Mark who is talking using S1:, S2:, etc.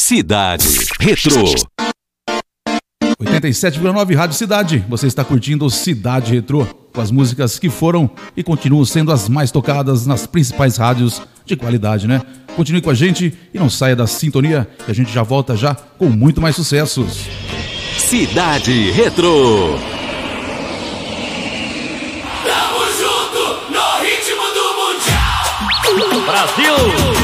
S1: Cidade Retrô.
S2: 87,9 Rádio Cidade. Você está curtindo Cidade Retrô, com as músicas que foram e continuam sendo as mais tocadas nas principais rádios de qualidade, né? Continue com a gente e não saia da sintonia, que a gente já volta já com muito mais sucessos.
S1: Cidade Retrô.
S3: Tamo junto no ritmo do Mundial.
S4: Brasil!